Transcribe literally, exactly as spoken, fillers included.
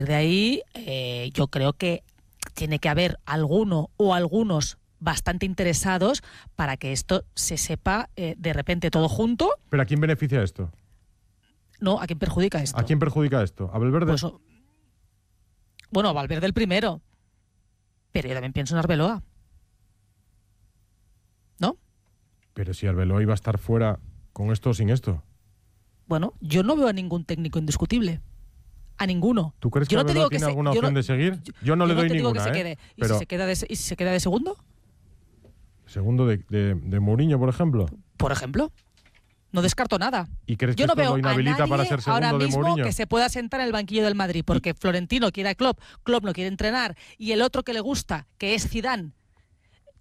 de ahí eh, yo creo que tiene que haber alguno o algunos bastante interesados para que esto se sepa eh, de repente todo junto. ¿Pero a quién beneficia esto? No, ¿a quién perjudica esto? ¿A quién perjudica esto? ¿A Valverde? Pues, bueno, a Valverde el primero. Pero yo también pienso en Arbeloa. ¿No? Pero si Arbeloa iba a estar fuera con esto o sin esto. Bueno, yo no veo a ningún técnico indiscutible. A ninguno. ¿Tú crees que yo no te Arbeloa digo que tiene se, alguna yo opción no, de seguir? Yo no yo le doy no te digo ninguna, que se ¿eh? quede. ¿Y, Pero si se queda de, ¿Y si se queda de segundo? ¿Segundo de, de, de Mourinho, por ejemplo? Por ejemplo. No descarto nada. ¿Y crees Yo que no esto veo lo inhabilita a nadie para ser segundo ahora de mismo Mourinho? que se pueda sentar en el banquillo del Madrid, porque Florentino quiere a Klopp, Klopp no quiere entrenar, y el otro que le gusta, que es Zidane,